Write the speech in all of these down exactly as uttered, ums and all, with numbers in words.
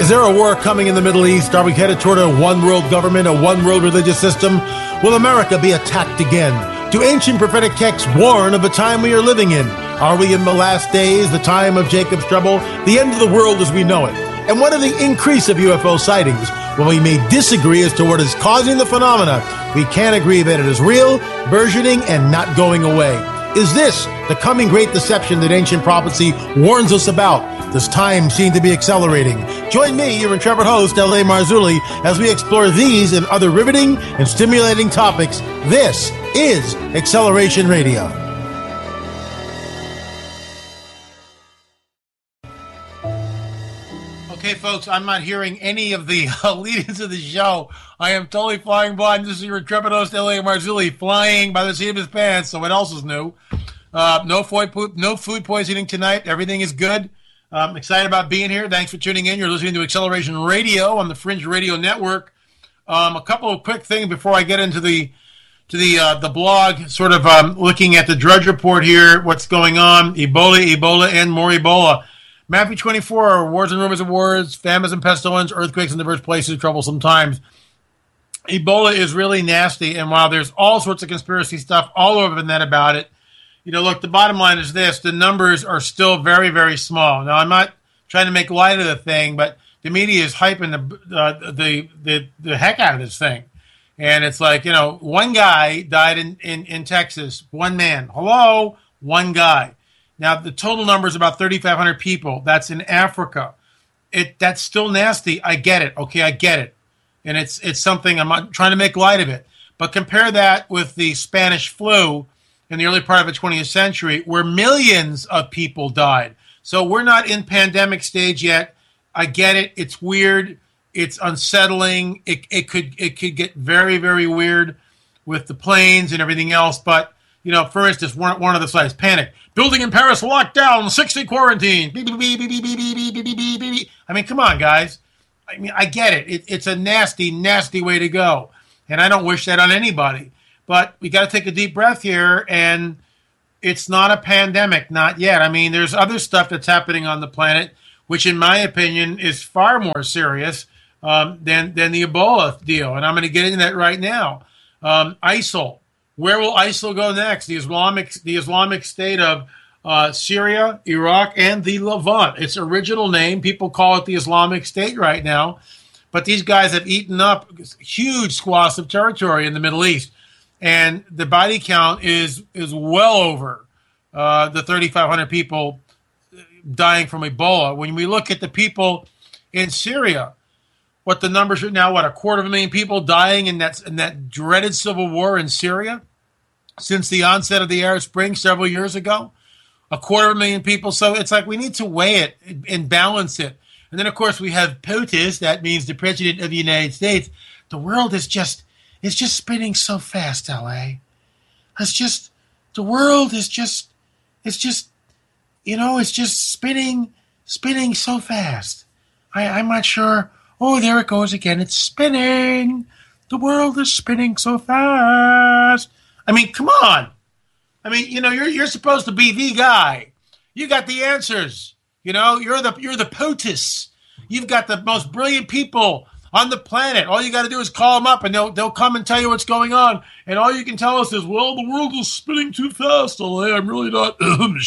Is there a war coming in the Middle East? Are we headed toward a one-world government, a one-world religious system? Will America be attacked again? Do ancient prophetic texts warn of the time we are living in? Are we in the last days, the time of Jacob's trouble, the end of the world as we know it? And what of the increase of U F O sightings? Well, we may disagree as to what is causing the phenomena. We can agree that it is real, burgeoning, and not going away. Is this the coming great deception that ancient prophecy warns us about? Does time seem to be accelerating? Join me, your intrepid host, L A. Marzulli, as we explore these and other riveting and stimulating topics. This is Acceleration Radio. Okay, folks, I'm not hearing any of the uh, lead-ins of the show. I am totally flying blind. This is your intrepid host, L A. Marzulli, flying by the seat of his pants, so what else is new? Uh, no, food, no food poisoning tonight. Everything is good. I'm excited about being here. Thanks for tuning in. You're listening to Acceleration Radio on the Fringe Radio Network. Um, a couple of quick things before I get into the to the uh, the blog, sort of um, looking at the Drudge Report here, what's going on, Ebola, Ebola, and more Ebola. Matthew twenty-four, wars and rumors of wars, famines and pestilence, earthquakes in diverse places, troublesome times. Ebola is really nasty, and while there's all sorts of conspiracy stuff all over the net about it, you know, look, the bottom line is this. The numbers are still very, very small. Now, I'm not trying to make light of the thing, but the media is hyping the uh, the, the the heck out of this thing. And it's like, you know, one guy died in, in, in Texas, one man. Hello? One guy. Now, the total number is about thirty-five hundred people. That's in Africa. It That's still nasty. I get it. Okay, I get it. And it's it's something, I'm not trying to make light of it. But compare that with the Spanish flu in the early part of the twentieth century, where millions of people died. So we're not in pandemic stage yet. I get it. It's weird. It's unsettling. It it could it could get very, very weird with the planes and everything else. But, you know, for instance, one, one of the slides, panic. Building in Paris locked down, sixty quarantine. Beep, beep, beep, beep, beep, beep, beep, beep, beep, beep, beep. I mean, come on, guys. I mean, I get it. it. It's a nasty, nasty way to go. And I don't wish that on anybody. But we got to take a deep breath here, and it's not a pandemic, not yet. I mean, there's other stuff that's happening on the planet, which in my opinion is far more serious um, than, than the Ebola deal. And I'm going to get into that right now. Um, ISIL. Where will ISIL go next? The Islamic, the Islamic State of uh, Syria, Iraq, and the Levant. Its original name, people call it the Islamic State right now. But these guys have eaten up huge swaths of territory in the Middle East. And the body count is is well over uh, the thirty-five hundred people dying from Ebola. When we look at the people in Syria, what the numbers are now, what, a quarter of a million people dying in that, in that dreaded civil war in Syria since the onset of the Arab Spring several years ago? A quarter of a million people. So it's like we need to weigh it and balance it. And then, of course, we have POTUS. That means the President of the United States. The world is just... It's just spinning so fast, L A. It's just, the world is just, it's just, you know, it's just spinning, spinning so fast. I, I'm not sure. Oh, there it goes again. It's spinning. The world is spinning so fast. I mean, come on. I mean, you know, you're you're supposed to be the guy. You got the answers. You know, you're the you're the POTUS. You've got the most brilliant people on the planet. All you got to do is call them up, and they'll they'll come and tell you what's going on. And all you can tell us is, well, the world is spinning too fast, L A. I'm really not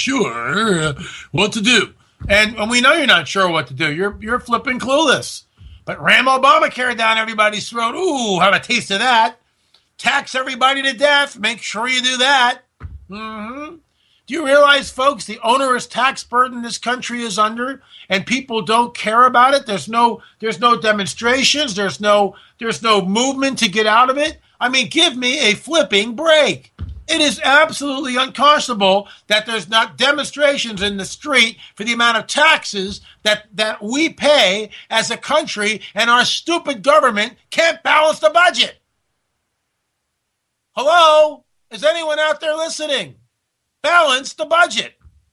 sure what to do. And, and we know you're not sure what to do. You're you're flipping clueless. But ram Obamacare down everybody's throat. Ooh, have a taste of that. Tax everybody to death. Make sure you do that. Mm-hmm. Do you realize, folks, the onerous tax burden this country is under, and people don't care about it? There's no, there's no demonstrations. There's no, there's no movement to get out of it. I mean, give me a flipping break. It is absolutely unconscionable that there's not demonstrations in the street for the amount of taxes that, that we pay as a country, and our stupid government can't balance the budget. Hello? Is anyone out there listening? Balance the budget.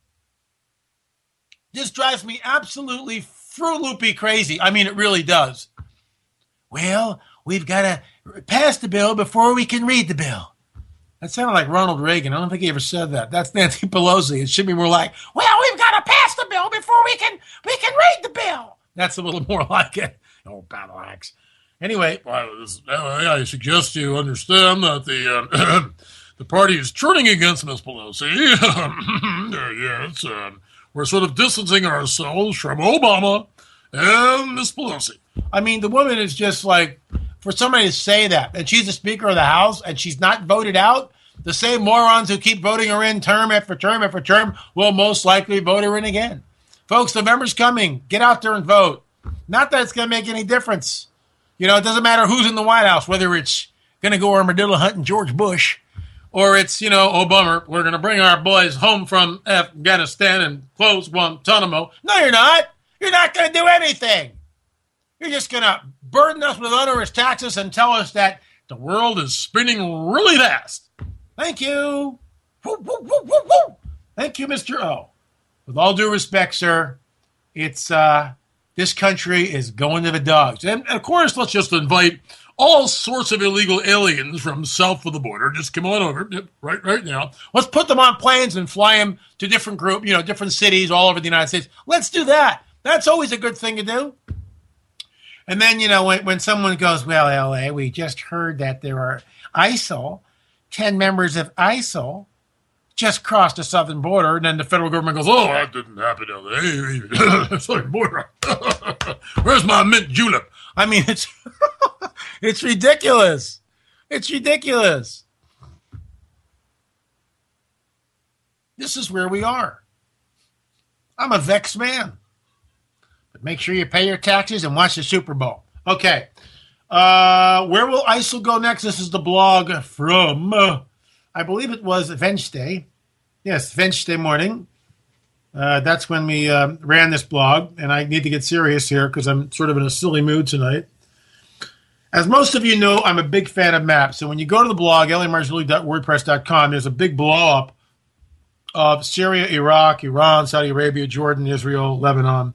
This drives me absolutely Fruit Loopy crazy. I mean, it really does. Well, we've got to pass the bill before we can read the bill. That sounded like Ronald Reagan. I don't think he ever said that. That's Nancy Pelosi. It should be more like, well, we've got to pass the bill before we can we can read the bill. That's a little more like it. Oh, battle axe. Anyway, I suggest you understand that the uh, the party is turning against Miss Pelosi. Yes, um, we're sort of distancing ourselves from Obama and Miss Pelosi. I mean, the woman is just like, for somebody to say that, and she's the Speaker of the House, and she's not voted out, the same morons who keep voting her in term after term after term will most likely vote her in again. Folks, November's coming. Get out there and vote. Not that it's going to make any difference. You know, it doesn't matter who's in the White House, whether it's going to go armadillo hunting George Bush or it's, you know, oh, bummer, we're going to bring our boys home from Afghanistan and close Guantanamo. No, you're not. You're not going to do anything. You're just going to burden us with onerous taxes and tell us that the world is spinning really fast. Thank you. Woo, woo, woo, woo, woo. Thank you, Mister O. With all due respect, sir, it's... uh. This country is going to the dogs. And, of course, let's just invite all sorts of illegal aliens from south of the border. Just come on over right right now. Let's put them on planes and fly them to different group, you know, different cities all over the United States. Let's do that. That's always a good thing to do. And then, you know, when, when someone goes, well, L A, we just heard that there are I S I L, ten members of I S I L, just crossed the southern border, and then the federal government goes, oh, that didn't happen, L A. Southern border. Where's my mint julep? I mean, it's it's ridiculous. It's ridiculous. This is where we are. I'm a vexed man. But make sure you pay your taxes and watch the Super Bowl. Okay. Uh, where will I S I L go next? This is the blog from... Uh, I believe it was Wednesday. Yes, Wednesday morning. Uh, that's when we uh, ran this blog, and I need to get serious here because I'm sort of in a silly mood tonight. As most of you know, I'm a big fan of maps. So when you go to the blog, L A Marzulli dot wordpress dot com, there's a big blow-up of Syria, Iraq, Iran, Saudi Arabia, Jordan, Israel, Lebanon.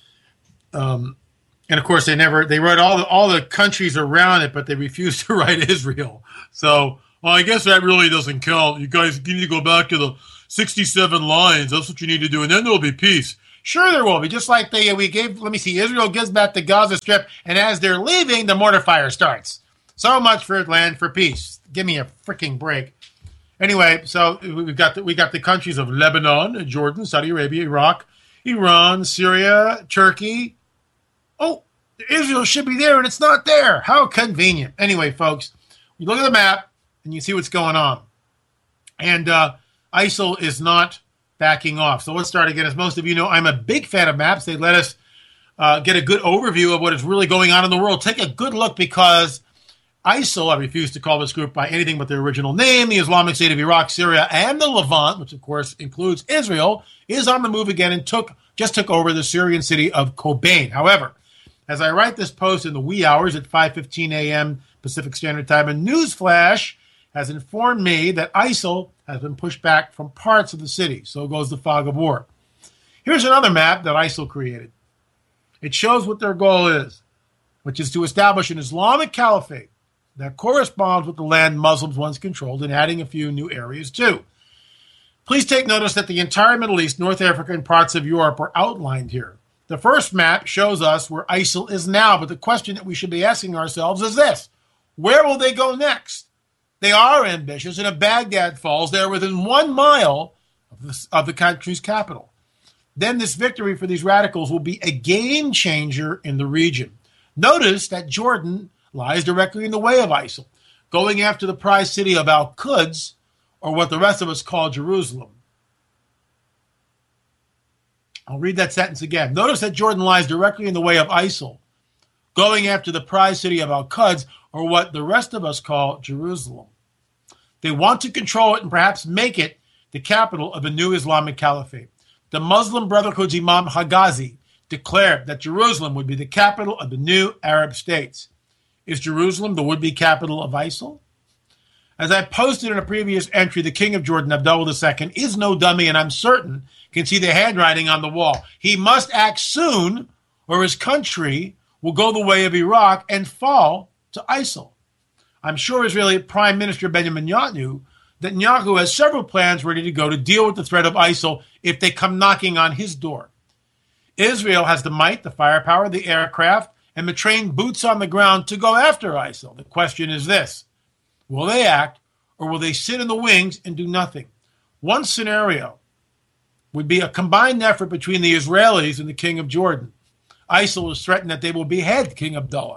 Um, and, of course, they never they wrote all the, all the countries around it, but they refused to write Israel. So... well, I guess that really doesn't count. You guys you need to go back to the sixty-seven lines. That's what you need to do, and then there'll be peace. Sure there will be. Just like they, we gave, let me see, Israel gives back the Gaza Strip, and as they're leaving, the mortar fire starts. So much for land for peace. Give me a freaking break. Anyway, so we've got the, we got the countries of Lebanon, Jordan, Saudi Arabia, Iraq, Iran, Syria, Turkey. Oh, Israel should be there, and it's not there. How convenient. Anyway, folks, you look at the map, and you see what's going on. And uh, I S I L is not backing off. So let's start again. As most of you know, I'm a big fan of maps. They let us uh, get a good overview of what is really going on in the world. Take a good look because I S I L, I refuse to call this group by anything but their original name, the Islamic State of Iraq, Syria, and the Levant, which of course includes Israel, is on the move again and took just took over the Syrian city of Kobane. However, as I write this post in the wee hours at five fifteen a.m. Pacific Standard Time, a newsflash has informed me that I S I L has been pushed back from parts of the city. So goes the fog of war. Here's another map that I S I L created. It shows what their goal is, which is to establish an Islamic caliphate that corresponds with the land Muslims once controlled and adding a few new areas too. Please take notice that the entire Middle East, North Africa, and parts of Europe are outlined here. The first map shows us where I S I L is now, but the question that we should be asking ourselves is this: where will they go next? They are ambitious, and if Baghdad falls, they are within one mile of the, of the country's capital. Then this victory for these radicals will be a game changer in the region. Notice that Jordan lies directly in the way of I S I L, going after the prized city of Al-Quds, or what the rest of us call Jerusalem. I'll read that sentence again. Notice that Jordan lies directly in the way of I S I L, going after the prized city of Al-Quds, or what the rest of us call Jerusalem. They want to control it and perhaps make it the capital of a new Islamic caliphate. The Muslim Brotherhood's Imam Hagazi declared that Jerusalem would be the capital of the new Arab states. Is Jerusalem the would-be capital of I S I L? As I posted in a previous entry, the King of Jordan, Abdullah the Second, is no dummy, and I'm certain can see the handwriting on the wall. He must act soon, or his country will go the way of Iraq and fall to I S I L. I'm sure Israeli Prime Minister Benjamin Netanyahu, that Netanyahu has several plans ready to go to deal with the threat of I S I L if they come knocking on his door. Israel has the might, the firepower, the aircraft, and the trained boots on the ground to go after ISIL. The question is this: will they act, or will they sit in the wings and do nothing? One scenario would be a combined effort between the Israelis and the King of Jordan. ISIL has threatened that they will behead King Abdullah.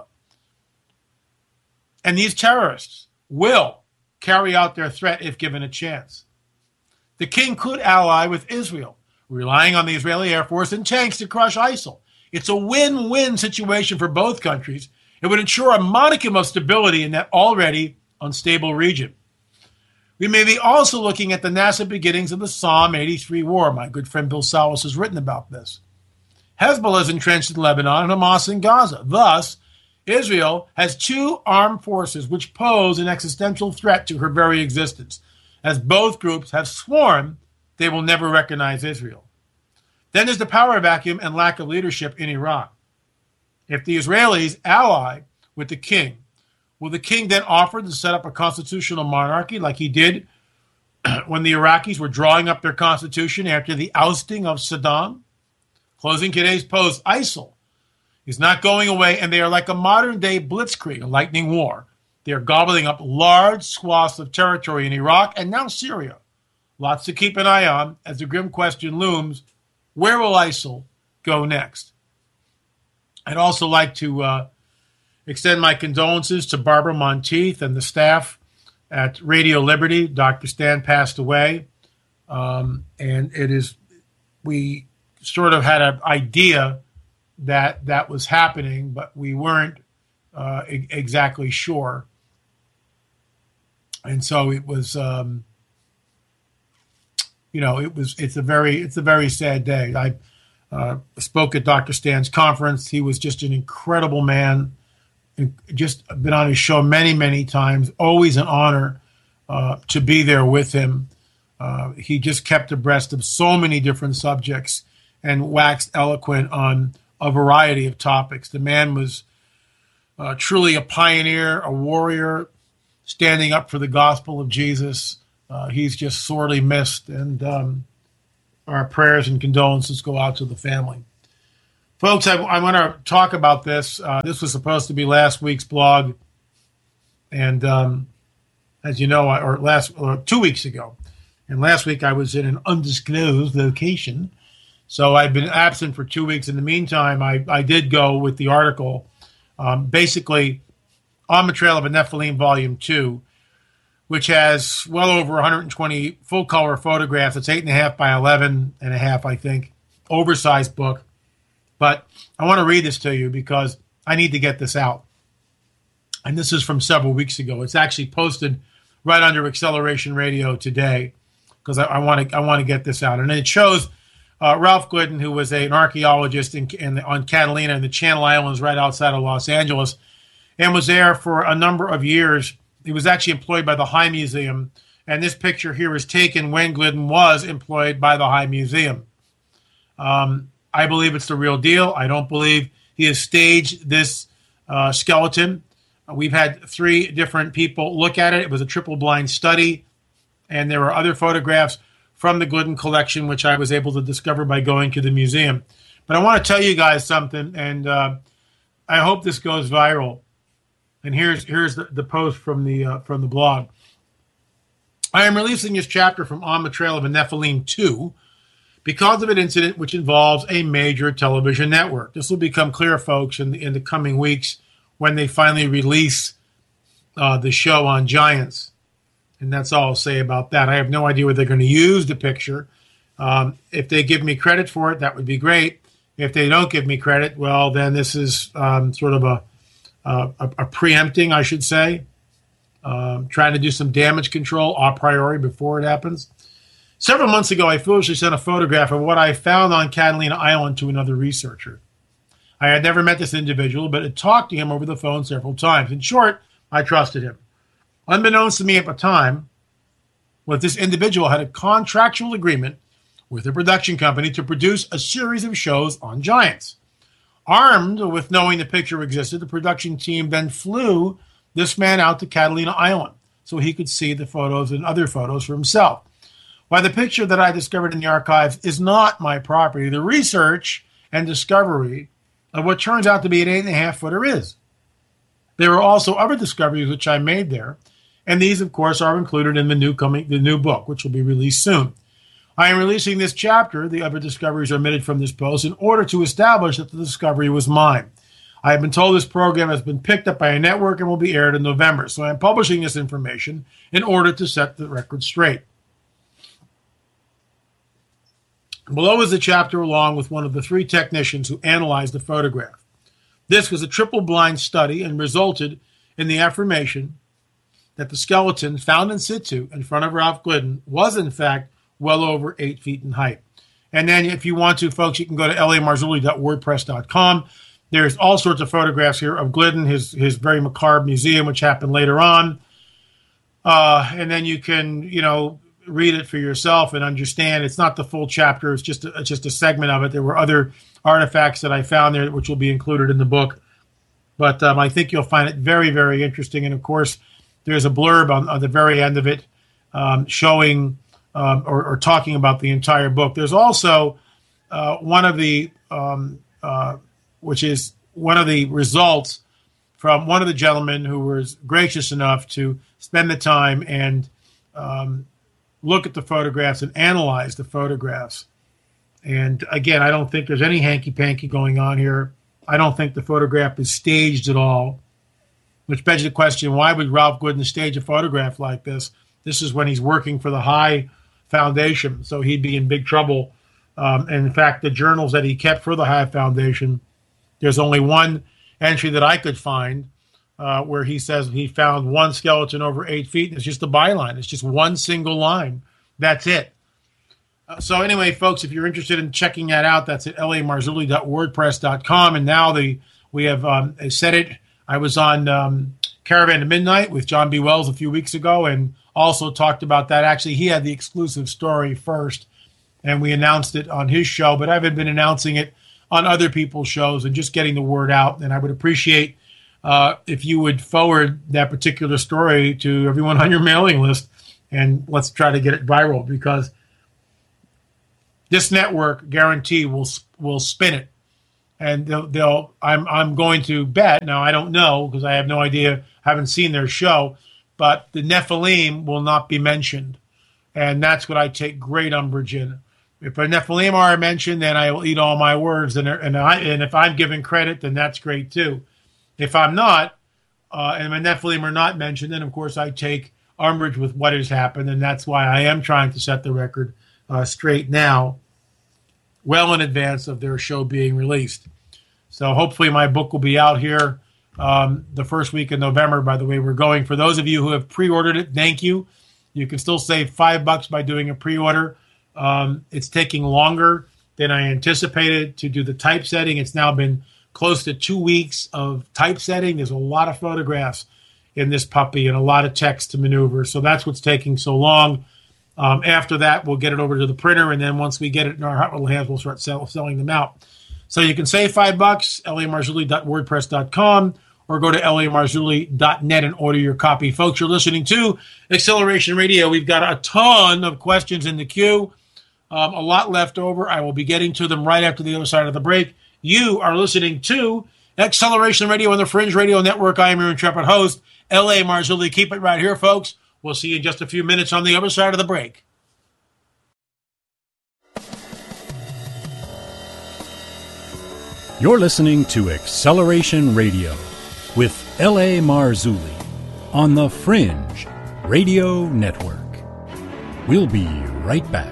And these terrorists will carry out their threat if given a chance. The king could ally with Israel, relying on the Israeli Air Force and tanks to crush ISIL. It's a win-win situation for both countries. It would ensure a modicum of stability in that already unstable region. We may be also looking at the nascent beginnings of the Psalm eighty-three war. My good friend Bill Salas has written about this. Hezbollah is entrenched in Lebanon and Hamas in Gaza. Thus, Israel has two armed forces which pose an existential threat to her very existence, as both groups have sworn they will never recognize Israel. Then there's the power vacuum and lack of leadership in Iraq. If the Israelis ally with the king, will the king then offer to set up a constitutional monarchy like he did when the Iraqis were drawing up their constitution after the ousting of Saddam? Closing today's post, ISIL is not going away, and they are like a modern-day blitzkrieg, a lightning war. They are gobbling up large swaths of territory in Iraq and now Syria. Lots to keep an eye on as the grim question looms: where will ISIL go next? I'd also like to uh, extend my condolences to Barbara Monteith and the staff at Radio Liberty. Doctor Stan passed away, um, and it is we sort of had an idea that that was happening, but we weren't uh, e- exactly sure. And so it was, um, you know, it was, it's a very, it's a very sad day. I uh, spoke at Doctor Stan's conference. He was just an incredible man. Just been on his show many, many times. Always an honor uh, to be there with him. Uh, he just kept abreast of so many different subjects and waxed eloquent on a variety of topics. The man was uh, truly a pioneer, a warrior, standing up for the gospel of Jesus. Uh, he's just sorely missed, and um, our prayers and condolences go out to the family. Folks, I, I want to talk about this. Uh, this was supposed to be last week's blog, and um, as you know, I, or last or two weeks ago, and last week I was in an undisclosed location, so I've been absent for two weeks. In the meantime, I, I did go with the article, um, basically On the Trail of a Nephilim, Volume two, which has well over one hundred twenty full-color photographs. It's eight and a half by eleven and a half, I think, oversized book. But I want to read this to you because I need to get this out. And this is from several weeks ago. It's actually posted right under Acceleration Radio today because I, I want to I want to get this out. And it shows uh, Ralph Glidden, who was a, an archaeologist in, in, on Catalina and the Channel Islands right outside of Los Angeles, and was there for a number of years. He was actually employed by the High Museum. And this picture here is taken when Glidden was employed by the High Museum. Um, I believe it's the real deal. I don't believe he has staged this uh, skeleton. Uh, we've had three different people look at it. It was a triple blind study, and there were other photographs from the Glidden collection, which I was able to discover by going to the museum. But I want to tell you guys something, and uh, I hope this goes viral. And here's here's the, the post from the uh, from the blog. I am releasing this chapter from On the Trail of a Nephilim two, because of an incident which involves a major television network. This will become clear, folks, in the, in the coming weeks when they finally release uh, the show on Giants. And that's all I'll say about that. I have no idea whether they're going to use the picture. Um, if they give me credit for it, that would be great. If they don't give me credit, well, then this is um, sort of a, a, a preempting, I should say, um, trying to do some damage control a priori before it happens. Several months ago, I foolishly sent a photograph of what I found on Catalina Island to another researcher. I had never met this individual, but had talked to him over the phone several times. In short, I trusted him. Unbeknownst to me at the time, was this individual had a contractual agreement with a production company to produce a series of shows on Giants. Armed with knowing the picture existed, the production team then flew this man out to Catalina Island so he could see the photos and other photos for himself. While the picture that I discovered in the archives is not my property, the research and discovery of what turns out to be an eight and a half footer is. There are also other discoveries which I made there, and these, of course, are included in the new coming, the new book, which will be released soon. I am releasing this chapter, the other discoveries are omitted from this post, in order to establish that the discovery was mine. I have been told this program has been picked up by a network and will be aired in November, so I am publishing this information in order to set the record straight. Below is a chapter along with one of the three technicians who analyzed the photograph. This was a triple-blind study and resulted in the affirmation that the skeleton found in situ in front of Ralph Glidden was, in fact, well over eight feet in height. And then if you want to, folks, you can go to l a marzulli dot wordpress dot com. There's all sorts of photographs here of Glidden, his, his very macabre museum, which happened later on. Uh, and then you can, you know, read it for yourself and understand. It's not the full chapter. It's just a, it's just a segment of it. There were other artifacts that I found there, which will be included in the book. But um, I think you'll find it very, very interesting. And, of course, there's a blurb on, on the very end of it um, showing um, or, or talking about the entire book. There's also uh, one of the, um, uh, which is one of the results from one of the gentlemen who was gracious enough to spend the time and um, look at the photographs and analyze the photographs. And again, I don't think there's any hanky-panky going on here. I don't think the photograph is staged at all, which begs the question, why would Ralph Glidden stage a photograph like this? This is when he's working for the High Foundation, so he'd be in big trouble. Um, and in fact, the journals that he kept for the High Foundation, there's only one entry that I could find uh, where he says he found one skeleton over eight feet. It's just a byline. It's just one single line. That's it. Uh, so anyway, folks, if you're interested in checking that out, that's at l a marzulli dot wordpress dot com. And now the we have um, said it. I was on um, Caravan to Midnight with John B. Wells a few weeks ago and also talked about that. Actually, he had the exclusive story first, and we announced it on his show, but I've been announcing it on other people's shows and just getting the word out. And I would appreciate uh, if you would forward that particular story to everyone on your mailing list, and let's try to get it viral, because this network, guarantee, will will spin it. And they'll, they'll I'm I'm going to bet, now I don't know because I have no idea, haven't seen their show, but the Nephilim will not be mentioned. And that's what I take great umbrage in. If a Nephilim are mentioned, then I will eat all my words. And and, I, and if I'm given credit, then that's great too. If I'm not, uh, and a Nephilim are not mentioned, then of course I take umbrage with what has happened. And that's why I am trying to set the record uh, straight now, well in advance of their show being released. So hopefully my book will be out here um, the first week in November, by the way we're going. For those of you who have pre-ordered it, thank you. You can still save five bucks by doing a pre-order. Um, it's taking longer than I anticipated to do the typesetting. It's now been close to two weeks of typesetting. There's a lot of photographs in this puppy and a lot of text to maneuver. So that's what's taking so long. Um, after that, we'll get it over to the printer, and then once we get it in our hot little hands, we'll start sell, selling them out. So you can save five bucks, l a marzulli dot wordpress dot com, or go to l a marzulli dot net and order your copy. Folks, you're listening to Acceleration Radio. We've got a ton of questions in the queue, um, a lot left over. I will be getting to them right after the other side of the break. You are listening to Acceleration Radio on the Fringe Radio Network. I am your intrepid host, L A Marzulli. Keep it right here, folks. We'll see you in just a few minutes on the other side of the break. You're listening to Acceleration Radio with L A Marzulli on the Fringe Radio Network. We'll be right back.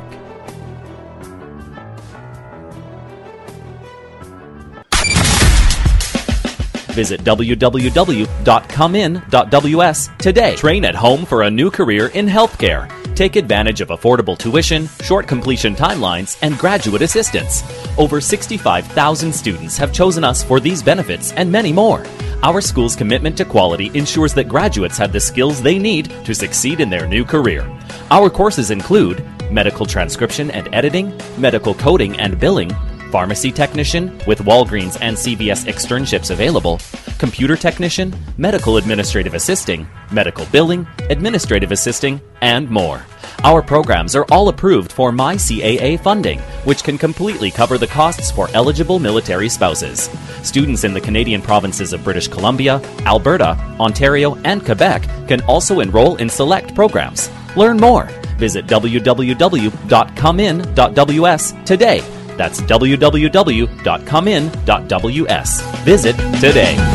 Visit w w w dot come in dot w s today. Train at home for a new career in healthcare. Take advantage of affordable tuition, short completion timelines, and graduate assistance. Over sixty-five thousand students have chosen us for these benefits and many more. Our school's commitment to quality ensures that graduates have the skills they need to succeed in their new career. Our courses include medical transcription and editing, medical coding and billing, pharmacy technician with Walgreens and C V S externships available, computer technician, medical administrative assisting, medical billing, administrative assisting, and more. Our programs are all approved for My C A A funding, which can completely cover the costs for eligible military spouses. Students in the Canadian provinces of British Columbia, Alberta, Ontario, and Quebec can also enroll in select programs. Learn more. Visit w w w dot come in dot w s today. That's w w w dot come in dot w s. Visit today.